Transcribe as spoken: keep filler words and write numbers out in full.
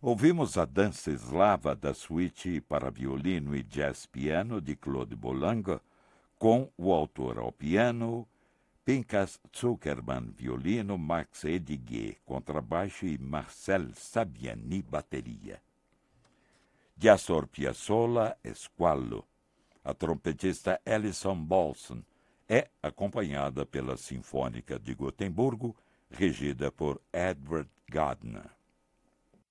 Ouvimos a dança eslava da suíte para violino e jazz-piano de Claude Bolanga, com o autor ao piano, Pinchas Zuckerman, violino, Max Ediguet, contrabaixo e Marcel Saviani, bateria. De Astor Piazzolla, Squallo. A trompetista Alison Balson é acompanhada pela Sinfônica de Gotemburgo, regida por Edward Gardner.